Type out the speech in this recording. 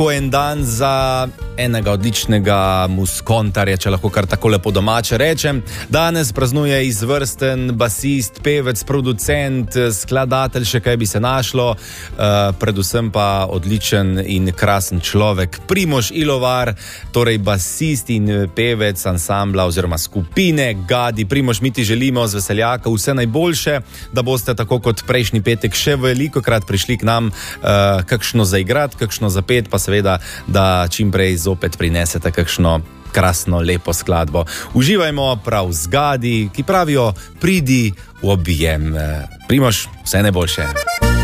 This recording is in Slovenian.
En dan za enega odličnega muskontarja, če lahko kar tako lepo domače rečem. Danes praznuje izvrsten basist, pevec, producent, skladatelj, še kaj bi se našlo, predvsem pa odličen in krasen človek, Primož Ilovar, torej basist in pevec ansambla oziroma skupine Gadi. Primož, mi ti želimo z Veseljaka vse najboljše, da boste tako kot prejšnji petek še velikokrat prišli k nam, kakšno zaigrati, kakšno zapet, pa seveda, da čim prej zopet prinesete kakšno krasno, lepo skladbo. Uživajmo prav z Gadi, ki pravijo, pridi v objem. Primož, vse najboljše.